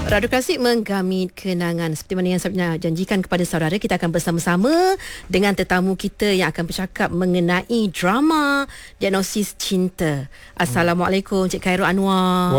Radio Klasik menggamit kenangan. Seperti mana yang saya janjikan kepada saudara, kita akan bersama-sama dengan tetamu kita yang akan bercakap mengenai drama Diagnosis Cinta. Assalamualaikum Cik Khairul Anwar.